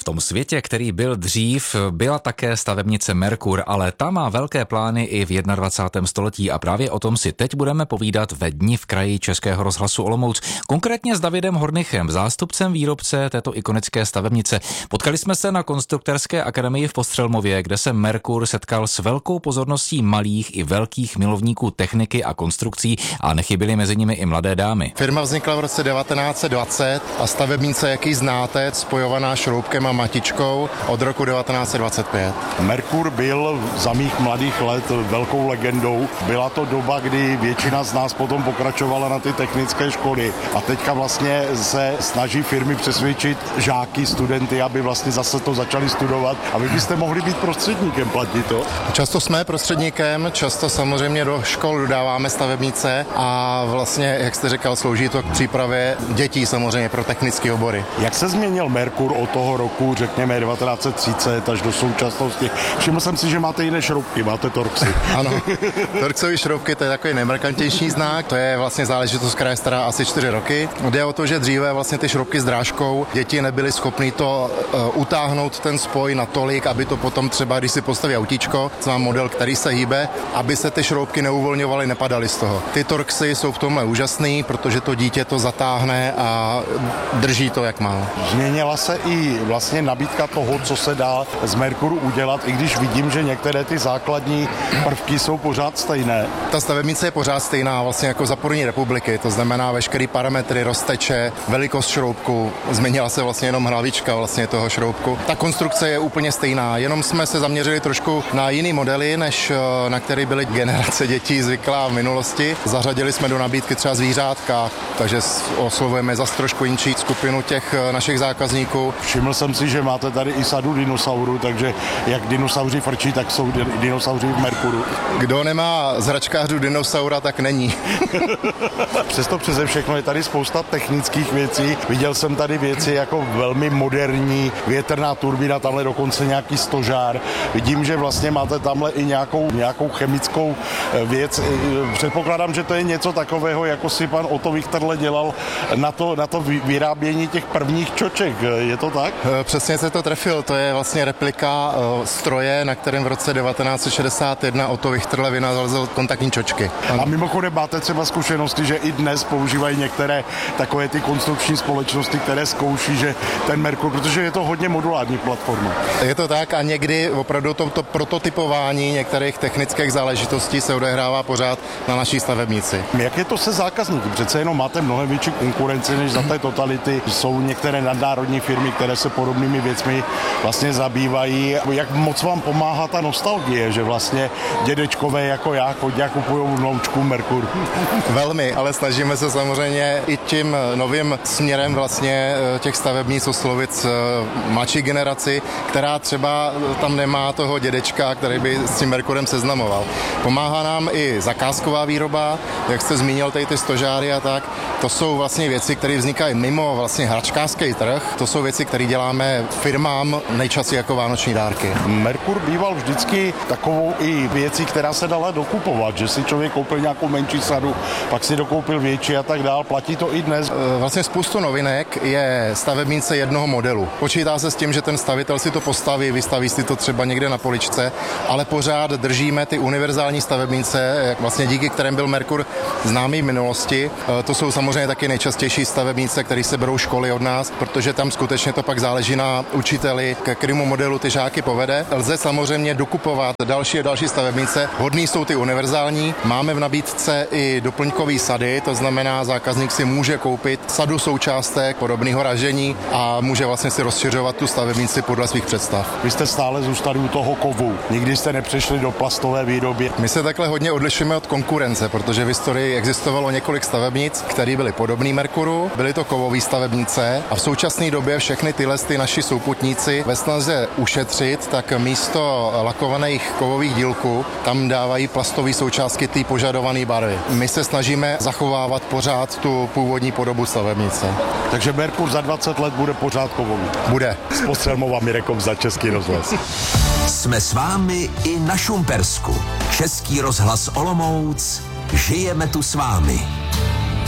tom světě, který byl dřív, byla také stavebnice Merkur, ale ta má velké plány i v 21. století a právě o tom si teď budeme povídat ve Dni v kraji Českého rozhlasu Olomouc. Konkrétně s Davidem Hornichem, zástupcem výrobce této ikonické stavebnice. Potkali jsme se na Konstruktorské akademii v Postřelmově, kde se Merkur setkal s velkou pozorností malých i velkých milovníků techniky a konstrukcí a nechyběly mezi nimi i mladé dámy. Firma vznikla v roce 1920 a stavebnice, jaký znáte, spojovaná šroubkem a matičkou od roku 1925. Merkur byl za mých mladých let velkou legendou. Byla to doba, kdy většina z nás potom pokračovala na ty technické školy a teďka vlastně se snaží firmy přesvědčit žáky, studenty, aby vlastně zase to začali studovat a vy byste mohli být prostředníkem, platí to? Často jsme prostředníkem, často samozřejmě do škol dodáváme stavebnice a vlastně, jak jste říkal, slouží to k přípravě dětí samozřejmě pro technické obory. Jak se změnil Merkur od toho roku, řekněme 1930 až do současnosti? Všiml jsem si, že máte jiné šroubky, máte torxy. Ano, torxové šroubky, to je takový nejmarkantnější znak, to je vlastně záležitost, která je stará asi 4 roky. Jde o to, že dříve vlastně ty šroubky s drážkou, děti nebyly schopny to utáhnout ten spoj natolik, aby to potom třeba, když si postaví autíčko, co má model, který se hýbe, aby se ty šroubky neuvolňovaly, nepadaly z toho. Ty torxy jsou v tomhle úžasný, protože to dítě to zatáhne a drží to, jak má. Změnila se i vlastně nabídka toho, co se dá z Merkuru udělat, i když vidím, že některé ty základní prvky jsou pořád stejné. Ta stavebnice je pořád stejná vlastně jako za první republiky, to znamená veškerý parametry, rozteče, velikost šroubku, změnila se vlastně jenom hlavička vlastně toho šroubku. Ta konstrukce je úplně stejná, jenom jsme se zaměřili trošku na jiný modely, než na který byly generace dětí zvyklá v minulosti. Zařadili jsme do nabídky třeba zvířátka, takže oslovujeme zase trošku jinší skupinu těch našich zákazníků. Všiml jsem si, že máte tady i sadu dinosaurů, takže jak dinosauři frčí, tak jsou dinosauři v Merkuru. Kdo nemá z hračkářů dinosaura, tak není. Přesto přeze všechno je tady spousta technických věcí. Viděl jsem tady věci jako velmi moderní větrná turbína, tamhle dokonce nějaký stožár. Vidím, že vlastně máte tamhle i nějakou chemickou věc. Předpokládám, že to je něco takového, jako si pan Otto Wichterle dělal na to vyrábění těch prvních čoček. Je to tak? Přesně se to trefil. To je vlastně replika stroje, na kterém v roce 1961 Otto Wichterle vynalezl kontaktní čočky. A mimochodem máte třeba zkušenosti, že i dnes používají některé takové ty konstrukční společnosti, které zkouší, že ten Merkur, protože je to hodně modulární platforma. Je to tak a někdy opravdu to prototypování některých technických záležitostí se odehrává pořád na naší stavebnici. Jak je to se zákazníky? Přece jenom máte mnohem větší konkurenci než za té totality. Jsou některé nadnárodní firmy, které se podobnými věcmi vlastně zabývají. Jak moc vám pomáhá ta nostalgie, že vlastně dědečkové jako já chodí a kupují vnoučku Merkur? Velmi, ale snažíme se samozřejmě i tím novým směrem vlastně těch stavebnic oslovit mladší generaci, která třeba tam nemá toho dědečka, který by s tím Merkurem seznamoval. Pomáhá nám i zakázková výroba, jak jste zmínil tady ty stožáry a tak. To jsou vlastně věci, které vznikají mimo vlastně hračkářský trh. To jsou věci, které děláme firmám nejčastěji jako vánoční dárky. Merkur býval vždycky takovou i věcí, která se dala dokupovat, že si člověk koupil nějakou menší sadu, pak si dokoupil větší a tak dál. Platí to i dnes. Vlastně spoustu novinek je stavebnice jednoho modelu. Počítá se s tím, že ten stavitel si to postaví, vystaví si to třeba někde na poličce, ale pořád držíme ty univerzální stavebnice, vlastně díky kterým byl Merkur známý v minulosti. To jsou samozřejmě taky nejčastější stavebnice, které se berou školy od nás, protože tam skutečně to pak záleží na učiteli, ke kterému modelu ty žáky povede. Lze samozřejmě dokupovat další a další stavebnice. Hodný jsou ty univerzální. Máme v nabídce i doplňkový sady, to znamená, zákazník si může koupit sadu součástek podobného ražení a může vlastně si rozšiřovat tu stavebnici podle svých představ. Vy jste stále zůstali u toho kovu. Nikdy jste nepřešli do plastové výroby. My se takhle hodně odlišujeme od konkurence, protože v historii existovalo několik stavebnic, které byly podobné Merkuru, byly to kovové stavebnice a v současné době všechny tyhle naši souputníci ve snaze ušetřit, tak místo lakovaných kovových dílků tam dávají plastové součástky té požadované barvy. My se snažíme zachovávat pořád tu původní podobu stavebnice. Takže Merkur za 20 let bude pořád kovový. Bude. S Postřelmova Mirekom za Český rozhlas. Jsme s vámi i na Šumpersku. Český rozhlas Olomouc. Žijeme tu s vámi.